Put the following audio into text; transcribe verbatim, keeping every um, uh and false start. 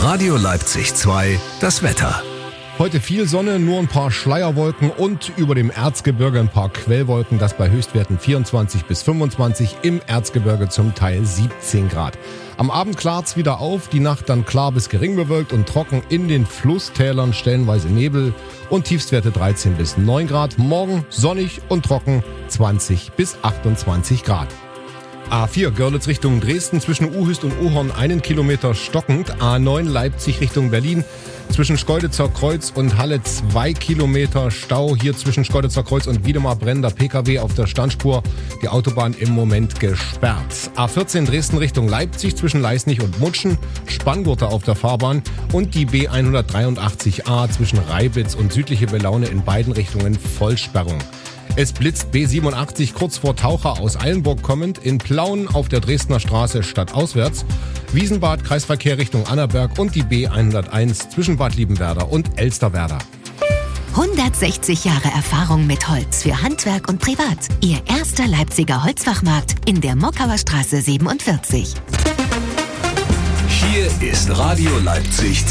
Radio Leipzig zwei, das Wetter. Heute viel Sonne, nur ein paar Schleierwolken und über dem Erzgebirge ein paar Quellwolken, das bei Höchstwerten vierundzwanzig bis fünfundzwanzig, im Erzgebirge zum Teil siebzehn Grad. Am Abend klart's wieder auf, die Nacht dann klar bis gering bewölkt und trocken, in den Flusstälern stellenweise Nebel und Tiefstwerte dreizehn bis neun Grad. Morgen sonnig und trocken, zwanzig bis achtundzwanzig Grad. A vier Görlitz Richtung Dresden, zwischen Uhüst und Ohorn einen Kilometer stockend. A neun Leipzig Richtung Berlin, zwischen Schkeuditzer Kreuz und Halle zwei Kilometer Stau. Hier zwischen Schkeuditzer Kreuz und Wiedemar brennender P K W auf der Standspur. Die Autobahn im Moment gesperrt. A vierzehn Dresden Richtung Leipzig, zwischen Leisnig und Mutschen, Spanngurte auf der Fahrbahn. Und die B hundertdreiundachtzig A zwischen Reibitz und südliche Belaune in beiden Richtungen Vollsperrung. Es blitzt B siebenundachtzig kurz vor Taucher aus Eilenburg kommend, in Plauen auf der Dresdner Straße stadtauswärts, Wiesenbad Kreisverkehr Richtung Annaberg und die B hunderteins zwischen Bad Liebenwerda und Elsterwerda. hundertsechzig Jahre Erfahrung mit Holz für Handwerk und Privat. Ihr erster Leipziger Holzfachmarkt in der Mockauer Straße siebenundvierzig. Hier ist Radio Leipzig